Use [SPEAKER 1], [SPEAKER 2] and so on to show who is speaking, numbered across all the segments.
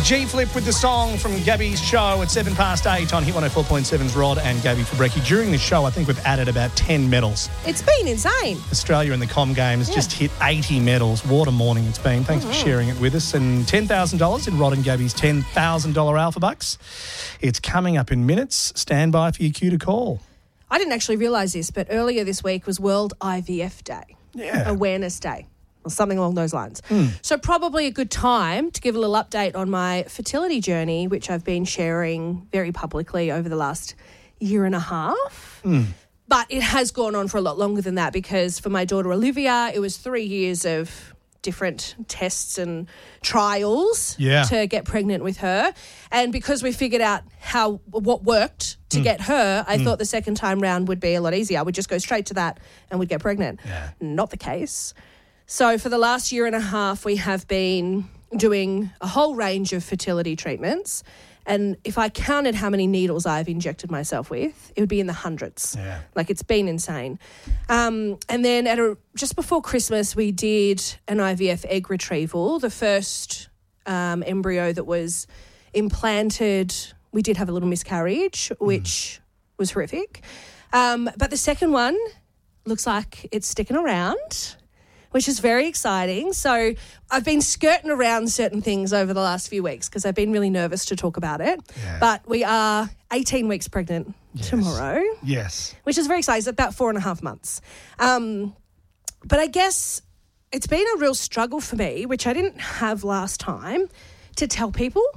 [SPEAKER 1] G-Flip with the song from Gabby's show at 8:07 on Hit 104.7's Rod and Gabby Fabrecki. During the show, I think we've added about 10 medals.
[SPEAKER 2] It's been insane.
[SPEAKER 1] Australia in the Com Games just hit 80 medals. What a morning it's been. Thanks for sharing it with us. And $10,000 in Rod and Gabby's $10,000 Alpha Bucks. It's coming up in minutes. Stand by for your cue to call.
[SPEAKER 2] I didn't actually realise this, but earlier this week was World IVF Day.
[SPEAKER 1] Yeah.
[SPEAKER 2] Awareness Day. Or something along those lines. So probably a good time to give a little update on my fertility journey, which I've been sharing very publicly over the last year and a half. But it has gone on for a lot longer than that, because for my daughter Olivia, it was 3 years of different tests and trials to get pregnant with her. And because we figured out what worked to get her, I thought the second time round would be a lot easier. I would just go straight to that and we'd get pregnant.
[SPEAKER 1] Yeah.
[SPEAKER 2] Not the case. So for the last year and a half, we have been doing a whole range of fertility treatments. And if I counted how many needles I've injected myself with, it would be in the hundreds.
[SPEAKER 1] Yeah.
[SPEAKER 2] Like, it's been insane. And then just before Christmas, we did an IVF egg retrieval. The first embryo that was implanted, we did have a little miscarriage, which was horrific. But the second one looks like it's sticking around, which is very exciting. So I've been skirting around certain things over the last few weeks because I've been really nervous to talk about it.
[SPEAKER 1] Yeah.
[SPEAKER 2] But we are 18 weeks pregnant tomorrow.
[SPEAKER 1] Yes.
[SPEAKER 2] Which is very exciting. It's about 4.5 months. But I guess it's been a real struggle for me, which I didn't have last time, to tell people.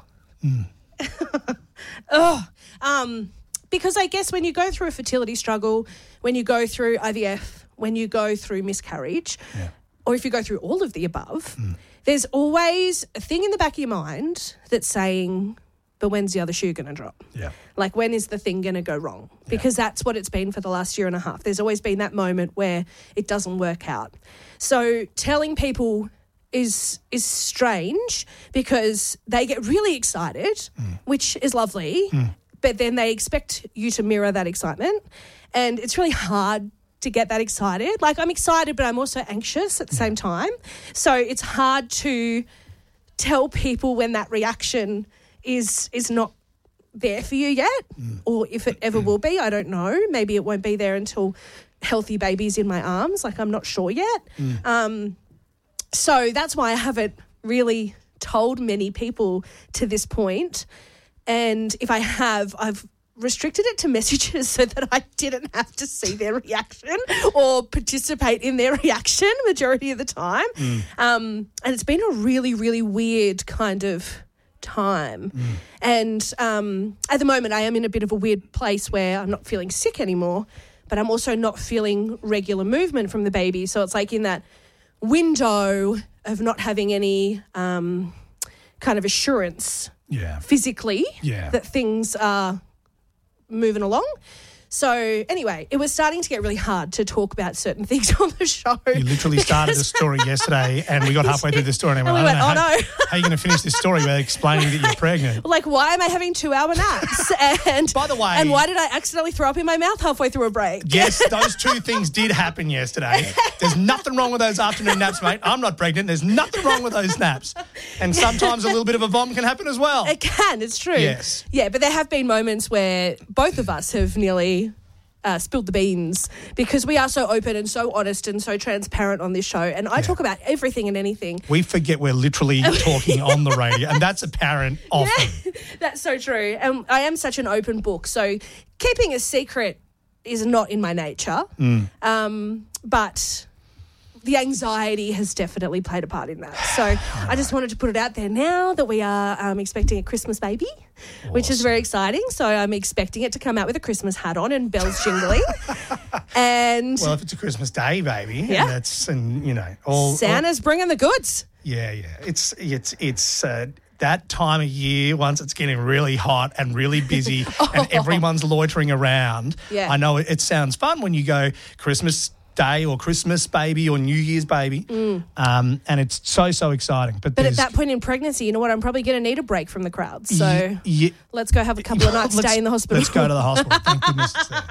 [SPEAKER 2] Because I guess when you go through a fertility struggle, when you go through IVF, when you go through miscarriage, or if you go through all of the above, there's always a thing in the back of your mind that's saying, but when's the other shoe going to drop?
[SPEAKER 1] Yeah.
[SPEAKER 2] Like, when is the thing going to go wrong? Because that's what it's been for the last year and a half. There's always been that moment where it doesn't work out. So telling people is strange, because they get really excited, which is lovely, but then they expect you to mirror that excitement. And it's really hard to get that excited. Like, I'm excited, but I'm also anxious at the same time. So it's hard to tell people when that reaction is not there for you yet, or if it ever will be, I don't know. Maybe it won't be there until healthy baby's in my arms. Like, I'm not sure yet. So that's why I haven't really told many people to this point. And if I have, I've restricted it to messages so that I didn't have to see their reaction or participate in their reaction majority of the time. And it's been a really, really weird kind of time. And at the moment, I am in a bit of a weird place where I'm not feeling sick anymore, but I'm also not feeling regular movement from the baby. So it's like in that window of not having any kind of assurance physically that things are moving along. So anyway, it was starting to get really hard to talk about certain things on the show.
[SPEAKER 1] You literally started the story yesterday and we got halfway through the story and
[SPEAKER 2] we went, oh no.
[SPEAKER 1] How are you going to finish this story without explaining that you're pregnant?
[SPEAKER 2] Like, why am I having 2-hour naps? And
[SPEAKER 1] by the way,
[SPEAKER 2] and why did I accidentally throw up in my mouth halfway through a break?
[SPEAKER 1] Yes, those two things did happen yesterday. There's nothing wrong with those afternoon naps, mate. I'm not pregnant. There's nothing wrong with those naps. And sometimes a little bit of a vom can happen as well.
[SPEAKER 2] It can, it's true.
[SPEAKER 1] Yes.
[SPEAKER 2] Yeah, but there have been moments where both of us have nearly spilled the beans, because we are so open and so honest and so transparent on this show, and I talk about everything and anything.
[SPEAKER 1] We forget we're literally talking on the radio, and that's apparent often.
[SPEAKER 2] Yeah, that's so true. And I am such an open book, so keeping a secret is not in my nature. But the anxiety has definitely played a part in that. So I just wanted to put it out there now that we are expecting a Christmas baby, which is very exciting. So I'm expecting it to come out with a Christmas hat on and bells jingling. And
[SPEAKER 1] well, if it's a Christmas Day baby, and you know, all
[SPEAKER 2] Santa's bringing the goods.
[SPEAKER 1] Yeah. It's that time of year, once it's getting really hot and really busy and everyone's loitering around.
[SPEAKER 2] Yeah.
[SPEAKER 1] I know it sounds fun when you go Christmas Day or Christmas baby or New Year's baby, and it's so exciting. But
[SPEAKER 2] at that point in pregnancy, you know what, I'm probably going to need a break from the crowd. So let's go have a couple of nights stay in the hospital.
[SPEAKER 1] Let's go to the hospital. Thank goodness it's there.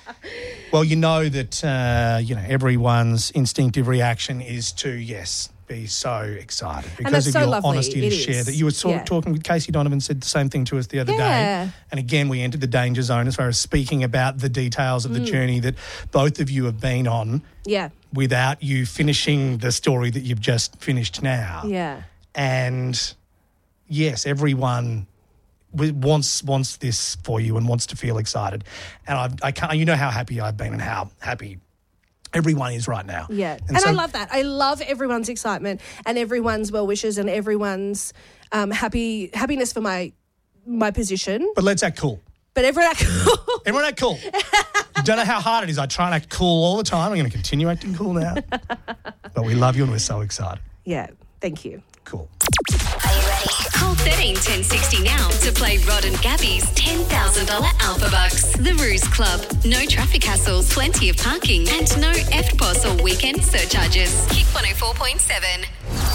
[SPEAKER 1] Well, you know that everyone's instinctive reaction is to be so excited because
[SPEAKER 2] that's
[SPEAKER 1] of
[SPEAKER 2] so
[SPEAKER 1] your
[SPEAKER 2] lovely.
[SPEAKER 1] honesty to
[SPEAKER 2] It
[SPEAKER 1] share
[SPEAKER 2] is.
[SPEAKER 1] that. You were
[SPEAKER 2] Yeah.
[SPEAKER 1] talking with Casey Donovan, said the same thing to us the other
[SPEAKER 2] Yeah.
[SPEAKER 1] day. And again, we entered the danger zone as far as speaking about the details of the journey that both of you have been on
[SPEAKER 2] Yeah.
[SPEAKER 1] without you finishing the story that you've just finished now.
[SPEAKER 2] Yeah.
[SPEAKER 1] And yes, everyone wants this for you and wants to feel excited. And I can't, you know how happy I've been and how happy everyone is right now.
[SPEAKER 2] Yeah. And I love that. I love everyone's excitement and everyone's well wishes and everyone's happiness for my position.
[SPEAKER 1] But let's act cool.
[SPEAKER 2] But everyone
[SPEAKER 1] Everyone act cool. You don't know how hard it is. I try and act cool all the time. I'm going to continue acting cool now. But we love you and we're so excited.
[SPEAKER 2] Yeah. Thank you.
[SPEAKER 1] Cool.
[SPEAKER 3] Are you ready? Call 13 1060 now to play Rod and Gabby's $10,000 Alpha Bucks. The Ruse Club. No traffic hassles, plenty of parking, and no EFTPOS or weekend surcharges. Hit 104.7.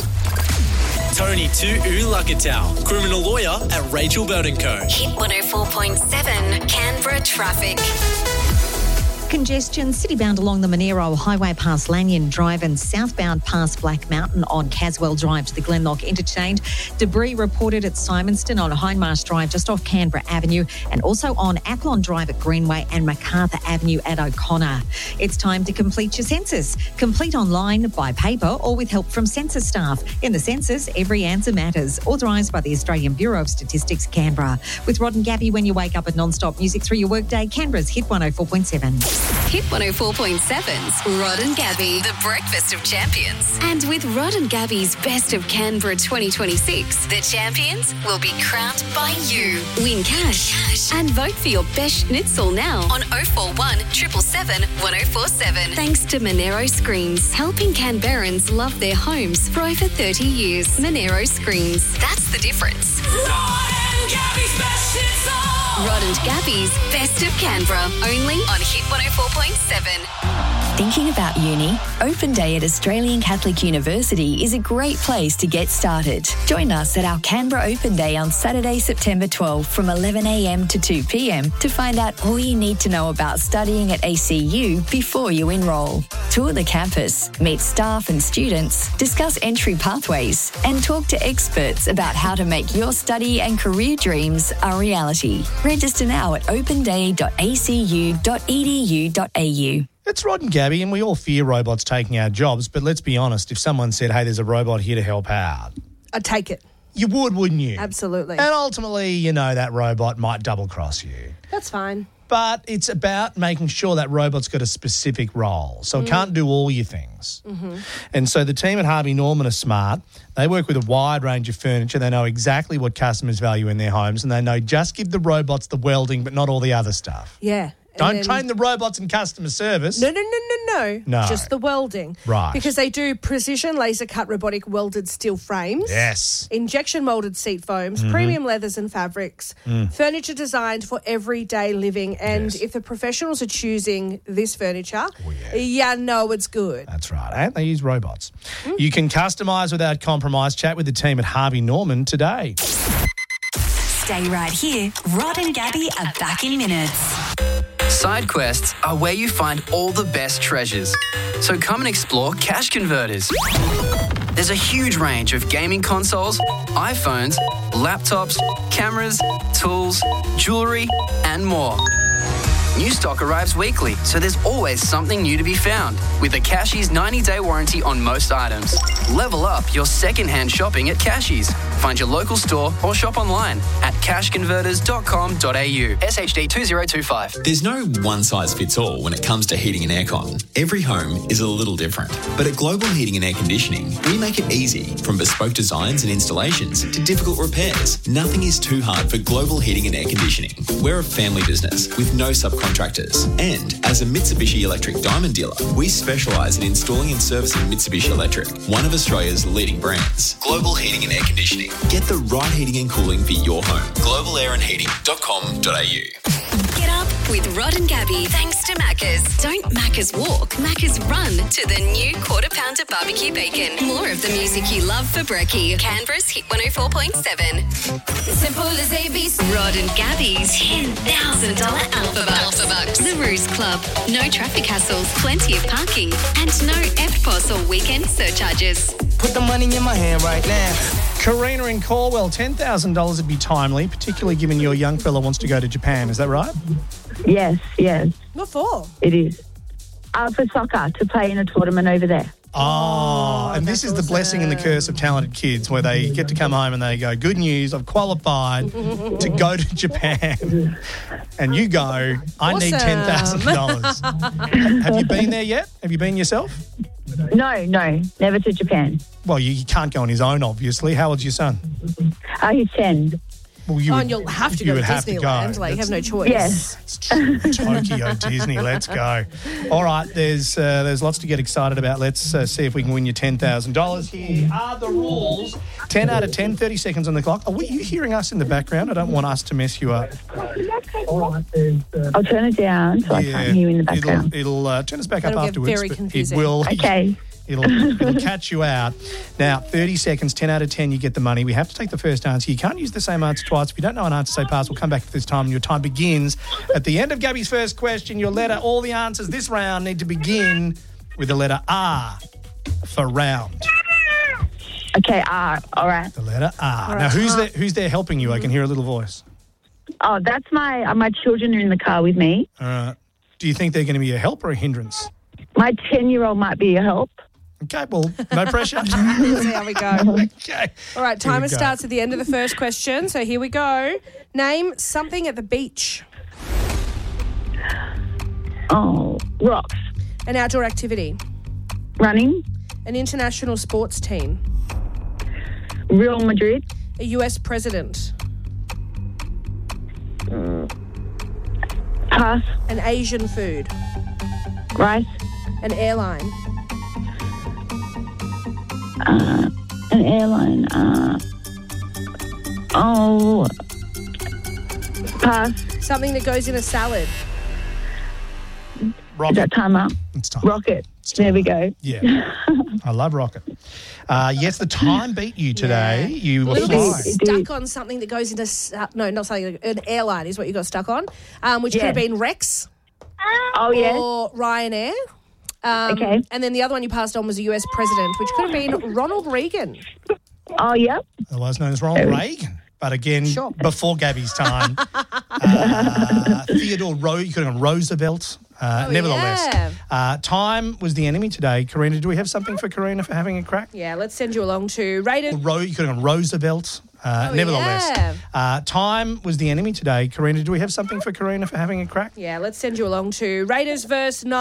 [SPEAKER 4] Tony to Ulakatau, criminal lawyer at Rachel Burton Co.
[SPEAKER 3] Hit 104.7. Canberra traffic.
[SPEAKER 5] Congestion citybound along the Monero Highway past Lanyon Drive and southbound past Black Mountain on Caswell Drive to the Glenlock Interchange. Debris reported at Simonston on Hindmarsh Drive just off Canberra Avenue and also on Athlon Drive at Greenway and MacArthur Avenue at O'Connor. It's time to complete your census. Complete online, by paper or with help from census staff. In the census, every answer matters. Authorised by the Australian Bureau of Statistics, Canberra. With Rod and Gabby when you wake up at non-stop music through your workday, Canberra's Hit 104.7.
[SPEAKER 3] Hit 104.7's Rod and Gabby, the breakfast of champions. And with Rod and Gabby's Best of Canberra 2026, the champions will be crowned by you. Win cash. And vote for your best schnitzel now on 041 777 1047. Thanks to Monero Screens, helping Canberrans love their homes for over 30 years. Monero Screens. That's the difference.
[SPEAKER 6] Rod and Gabby's Best Schnitzel.
[SPEAKER 3] Rod and Gabby's Best of Canberra, only on Hit 104.7. Thinking about uni? Open Day at Australian Catholic University is a great place to get started. Join us at our Canberra Open Day on Saturday, September 12 from 11am to 2pm to find out all you need to know about studying at ACU before you enrol. Tour the campus, meet staff and students, discuss entry pathways, and talk to experts about how to make your study and career dreams a reality. Register now at openday.acu.edu.au.
[SPEAKER 1] It's Rod and Gabby, and we all fear robots taking our jobs, but let's be honest, if someone said, hey, there's a robot here to help out,
[SPEAKER 2] I'd take it.
[SPEAKER 1] you would, wouldn't you?
[SPEAKER 2] Absolutely.
[SPEAKER 1] And ultimately, you know, that robot might double-cross you.
[SPEAKER 2] That's fine.
[SPEAKER 1] But it's about making sure that robot's got a specific role, so it can't do all your things. Mm-hmm. And so the team at Harvey Norman are smart. They work with a wide range of furniture. They know exactly what customers value in their homes, and they know just give the robots the welding but not all the other stuff.
[SPEAKER 2] Yeah.
[SPEAKER 1] Don't train the robots in customer service.
[SPEAKER 2] No.
[SPEAKER 1] No.
[SPEAKER 2] Just the welding.
[SPEAKER 1] Right.
[SPEAKER 2] Because they do precision laser cut robotic welded steel frames.
[SPEAKER 1] Yes.
[SPEAKER 2] Injection molded seat foams, premium leathers and fabrics, furniture designed for everyday living. And if the professionals are choosing this furniture, you know it's good.
[SPEAKER 1] That's right. And they use robots. You can customise without compromise. Chat with the team at Harvey Norman today.
[SPEAKER 7] Stay right here. Rod and Gabby are back in minutes.
[SPEAKER 8] Side quests are where you find all the best treasures. So come and explore Cash Converters. There's a huge range of gaming consoles, iPhones, laptops, cameras, tools, jewellery, and more. New stock arrives weekly, so there's always something new to be found. With a Cashies 90-day warranty on most items. Level up your second-hand shopping at Cashies. Find your local store or shop online at cashconverters.com.au. SHD 2025.
[SPEAKER 9] There's no one-size-fits-all when it comes to heating and aircon. Every home is a little different. But at Global Heating and Air Conditioning, we make it easy. From bespoke designs and installations to difficult repairs, nothing is too hard for Global Heating and Air Conditioning. We're a family business with no subcontractors. And as a Mitsubishi Electric Diamond dealer, we specialise in installing and servicing Mitsubishi Electric, one of Australia's leading brands. Global Heating and Air Conditioning. Get the right heating and cooling for your home. globalairandheating.com.au.
[SPEAKER 3] Get up with Rod and Gabby thanks to Macca's. Don't Macca's walk, Macca's run to the new Quarter Pounder barbecue bacon. More of the music you love for brekkie. Canberra's Hit 104.7.
[SPEAKER 6] Simple as ABC.
[SPEAKER 3] Rod and Gabby's $10,000 Alpha Bucks. The Ruse Club. No traffic hassles, plenty of parking, and no EFTPOS or weekend surcharges.
[SPEAKER 10] Put the money in my hand right now.
[SPEAKER 1] Karina in Corwell, $10,000 would be timely, particularly given your young fella wants to go to Japan. Is that right?
[SPEAKER 11] Yes.
[SPEAKER 2] What for?
[SPEAKER 11] It is. For soccer, to play in a tournament over there.
[SPEAKER 1] Oh, and this is the blessing and the curse of talented kids, where they get to come home and they go, good news, I've qualified to go to Japan. And you go, I need $10,000. Have you been there yet? Have you been yourself?
[SPEAKER 11] No, never to Japan.
[SPEAKER 1] Well, you can't go on his own, obviously. How old's your son?
[SPEAKER 11] He's 10.
[SPEAKER 1] Well,
[SPEAKER 2] and you'll have to go to Disneyland. Like, you have no choice.
[SPEAKER 11] Yes.
[SPEAKER 1] It's Tokyo Disney. Let's go. All right, there's lots to get excited about. Let's see if we can win you $10,000. Here are the rules. 10 out of 10, 30 seconds on the clock. Are you hearing us in the background? I don't want us to mess you up.
[SPEAKER 11] I'll turn it down so I can't hear you in the background.
[SPEAKER 1] It'll turn us back up afterwards.
[SPEAKER 2] Get very confusing.
[SPEAKER 1] It will.
[SPEAKER 11] Okay.
[SPEAKER 1] It'll catch you out. Now, 30 seconds, 10 out of 10, you get the money. We have to take the first answer. You can't use the same answer twice. If you don't know an answer, say pass. We'll come back this time, and your time begins. At the end of Gabby's first question, your letter, all the answers this round need to begin with the letter R for round.
[SPEAKER 11] Okay, R. All right.
[SPEAKER 1] The letter R. Now, who's there helping you? I can hear a little voice.
[SPEAKER 11] Oh, that's my children are in the car with me.
[SPEAKER 1] All right. Do you think they're going to be a help or a hindrance?
[SPEAKER 11] My 10-year-old might be a help.
[SPEAKER 1] Okay, well, no pressure.
[SPEAKER 2] See how we go.
[SPEAKER 1] Okay.
[SPEAKER 2] All right, timer starts at the end of the first question. So here we go. Name something at the beach.
[SPEAKER 11] Oh, rocks.
[SPEAKER 2] An outdoor activity.
[SPEAKER 11] Running.
[SPEAKER 2] An international sports team.
[SPEAKER 11] Real Madrid.
[SPEAKER 2] A US president.
[SPEAKER 11] Pass.
[SPEAKER 2] An Asian food.
[SPEAKER 11] Rice.
[SPEAKER 2] An airline.
[SPEAKER 11] An airline. Pass.
[SPEAKER 2] Something that goes in a salad.
[SPEAKER 1] Rocket.
[SPEAKER 11] Is that time up?
[SPEAKER 1] It's time.
[SPEAKER 11] Rocket. There we go.
[SPEAKER 1] Yeah. I love rocket. Yes, the time beat you today.
[SPEAKER 2] Yeah.
[SPEAKER 1] You were
[SPEAKER 2] a little
[SPEAKER 1] fine.
[SPEAKER 2] bit stuck on something that goes into... no, not something. An airline is what you got stuck on, which could have been Rex.
[SPEAKER 11] Oh, yeah.
[SPEAKER 2] Or Ryanair.
[SPEAKER 11] Okay.
[SPEAKER 2] And then the other one you passed on was a US president, which could have been Ronald Reagan.
[SPEAKER 11] Oh, yep.
[SPEAKER 1] Otherwise known as Ronald Reagan. But again, before Gabby's time, Theodore you could have gone Roosevelt. Nevertheless, time was the enemy today. Karina, do we have something for Karina for having a crack?
[SPEAKER 2] Yeah, let's send you along to Raiders.
[SPEAKER 1] You could have gone Roosevelt. Nevertheless, time was the enemy today. Karina, do we have something for Karina for having a crack?
[SPEAKER 2] Yeah, let's send you along to Raiders versus